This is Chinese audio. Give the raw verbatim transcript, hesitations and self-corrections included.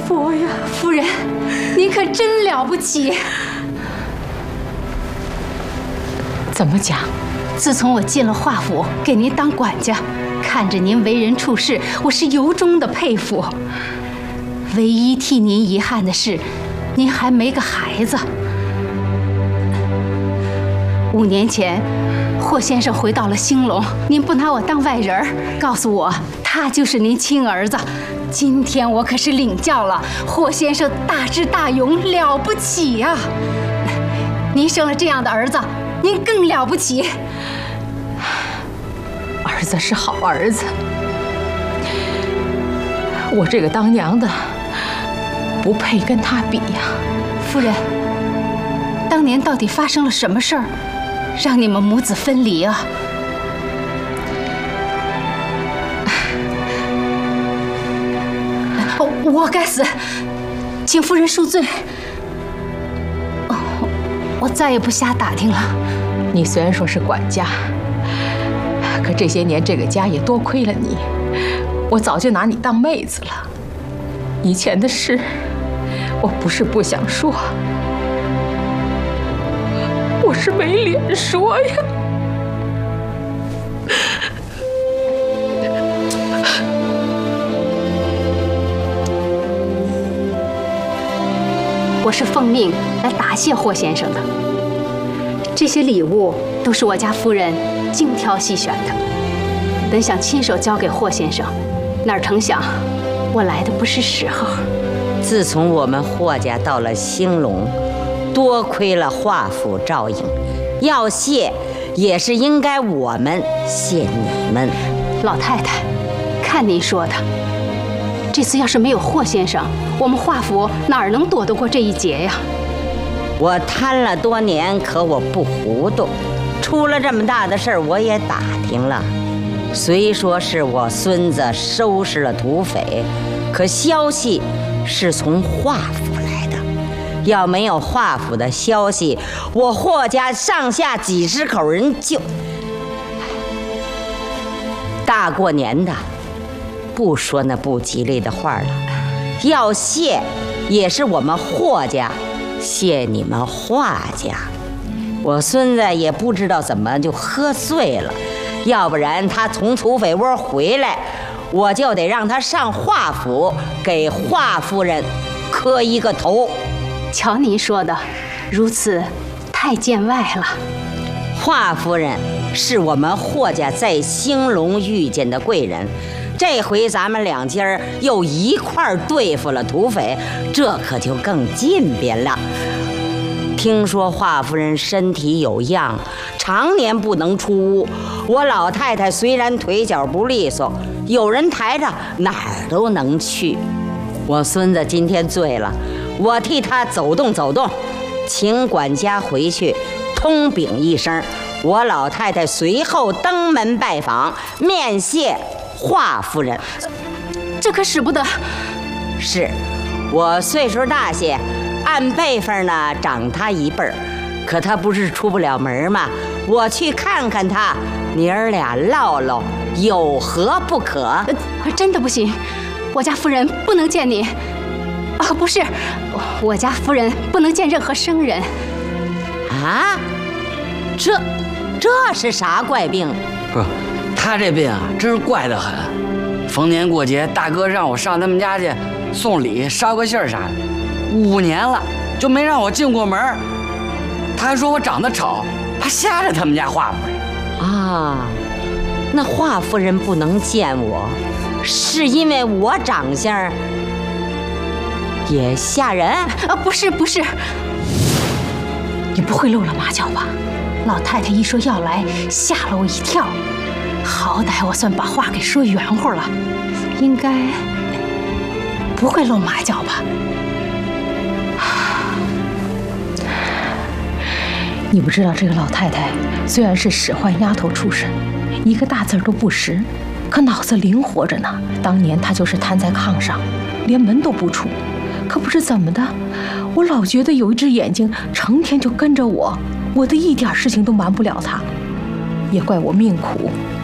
佛呀！夫人，您可真了不起。怎么讲？自从我进了华府，给您当管家，看着您为人处事，我是由衷的佩服。唯一替您遗憾的是，您还没个孩子。五年前，霍先生回到了兴隆，您不拿我当外人儿，告诉我他就是您亲儿子。今天我可是领教了，霍先生大智大勇，了不起呀！您生了这样的儿子，您更了不起。 儿子是好儿子，我这个当娘的不配跟他比呀。 夫人，当年到底发生了什么事儿，让你们母子分离啊？我该死，请夫人恕罪。我再也不瞎打听了。 你虽然说是管家，可这些年这个家也多亏了你，我早就拿你当妹子了。以前的事，我不是不想说，我是没脸说呀。 我是奉命来答谢霍先生的，这些礼物都是我家夫人精挑细选的，本想亲手交给霍先生，哪成想我来的不是时候。 自从我们霍家到了兴隆，多亏了华府照应，要谢也是应该我们谢你们。 老太太，看您说的，这次要是没有霍先生，我们华府哪儿能躲得过这一劫呀？ 我贪了多年，可我不糊涂，出了这么大的事儿，我也打听了。虽说是我孙子收拾了土匪，可消息是从华府来的。要没有华府的消息，我霍家上下几十口人就……大过年的，不说那不吉利的话了。要谢，也是我们霍家谢你们华家。我孙子也不知道怎么就喝醉了，要不然他从土匪窝回来，我就得让他上华府给华夫人磕一个头。 瞧您说的，如此太见外了。 华夫人是我们霍家在兴隆遇见的贵人，这回咱们两家又一块儿对付了土匪，这可就更近边了。听说华夫人身体有恙，常年不能出屋。我老太太虽然腿脚不利索，有人抬着哪儿都能去。我孙子今天醉了，我替他走动走动，请管家回去通禀一声。我老太太随后登门拜访，面谢华夫人。 这可使不得。 是，我岁数大些，按辈分呢长他一辈儿，可他不是出不了门吗？我去看看他，你儿俩唠唠，有何不可？ 呃，真的不行，我家夫人不能见你。啊，不是，我家夫人不能见任何生人。 啊？这这是啥怪病？ 不是，他这病啊，真是怪得很。逢年过节，大哥让我上他们家去送礼、捎个信儿啥的，五年了就没让我进过门。他还说我长得丑，他吓着他们家华夫人。 啊，那华夫人不能见我，是因为我长相也吓人？ 啊，不是不是，你不会露了马脚吧？老太太一说要来，吓了我一跳。好歹我算把话给说圆乎了，应该不会露马脚吧？ 你不知道这个老太太虽然是使唤丫头出身，一个大字都不识，可脑子灵活着呢。当年她就是瘫在炕上，连门都不出，可不知怎么的，我老觉得有一只眼睛成天就跟着我，我的一点事情都瞒不了她。也怪我命苦，